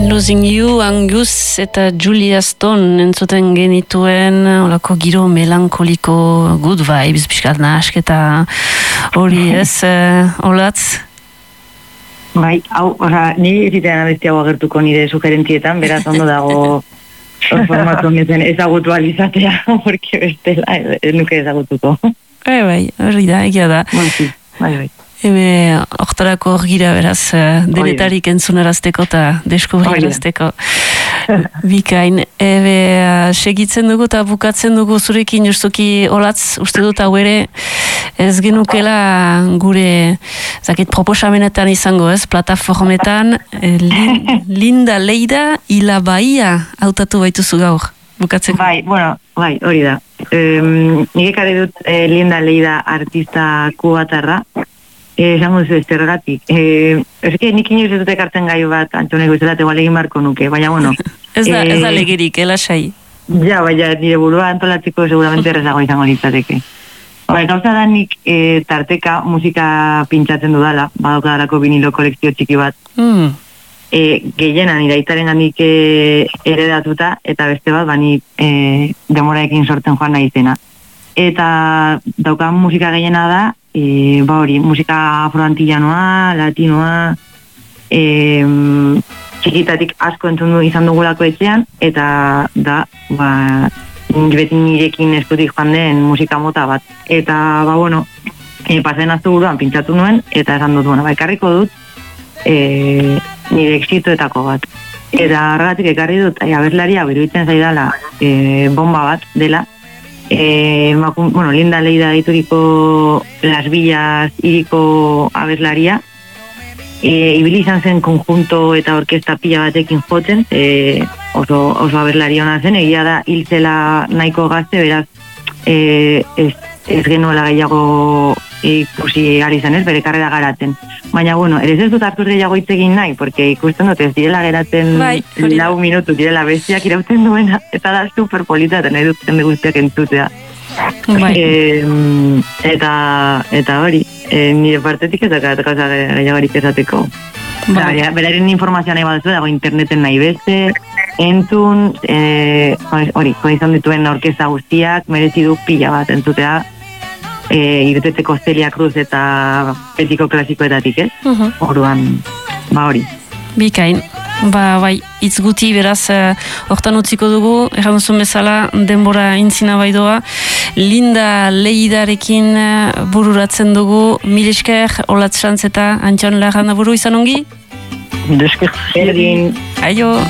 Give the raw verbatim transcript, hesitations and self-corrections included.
Losing You, Angus eta Julia Stone entzuten genituen olako giro melankoliko good vibes, piskat nahasketa hori ez, uh, olatz? Bai, hau, oza, nire ezitean abestiago agertuko nire sugerentietan, beraz ondo dago formatu nezen ezagutu alizatea, porque bestela ez nuke ezagutuko. Bai, bai, hori da, egia da. Bai, bai, bai. Ebe, oktarako hor gira beraz, denetarik entzunarazteko eta deskubrirazteko. Bikain, ebe, segitzen dugu eta bukatzen dugu zurekin justuki olatz, uste dut hau ere, ez genukela gure, zakit, proposamenetan izango ez, plataformetan, lin, Linda Leida Ila Bahia hautatu baituzu gaur, bukatzeko. Bai, bueno, bai, hori da. Um, Nik ekarri dut eh, Linda Leida artista kubatarra, esango duzu estergatik. Eh, ez que nik inoiz ez dut ekartzen gai bat, Antoneko ez dut egual egin marko nuke, baina bueno. ez da, eh, ez da legerik, elasai. Ja, baina nire burua antolatzeko seguramente errezago izango litzateke. Bai, gauza da nik e, tarteka musika pintxatzen dudala, badaukadarako vinilo kolekzio txiki bat. Mm. E, gehienan iraitaren gandik e, eredatuta, eta beste bat, bani e, demoraekin sortzen joan nahi zena. Eta daukan musika gehiena da, e, ba hori, musika afroantillanoa, latinoa, e, txikitatik asko entzun du izan dugulako etxean, eta da, ba, beti nirekin eskutik joan den musika mota bat. Eta, ba, bueno, e, pasen aztu buruan pintxatu nuen, eta esan dut, bueno, ba, ekarriko dut, e, nire exitoetako bat. Eta horregatik ekarri dut, e, abeslaria, beruditzen zaidala, e, bomba bat dela, e, makun, bueno, Linda Leida dituriko Las Villas iriko abeslaria, e, ibili izan zen konjunto eta orkesta pila batekin jotzen, e, oso, oso abeslaria hona zen, egia da hiltzela nahiko gazte, beraz, e, ez, ez genuela gehiago ikusi ari zen ez, bere karrera garatzen. Baina, bueno, ere ez dut hartu gehiago hitz egin nahi, porque ikusten dut ez direla geratzen bai, lau minutu, direla bestiak irauten duena, eta da superpolita, eta nahi dut jende guztiak entzutea. Bai. E, eta, eta hori, e, nire partetik ez dakat gauza gehiagorik esateko. Bai. Beraren informazioa nahi baduzu, dago interneten nahi beste, entzun, e, hori, izan dituen orkesta guztiak, merezi du pila bat entzutea, e, irteteko Celia Cruz eta etiko klasikoetatik, ez? Uh-huh. Orduan, ba hori. Bikain. Ba, bai, hitz guti beraz, hortan uh, utziko dugu, erran duzun bezala, denbora intzina bai doa. Linda Leidarekin uh, bururatzen dugu, mil esker, Olatz Schanz eta Antion Larranda buru izan ongi? Mil esker. Erdin. Aio.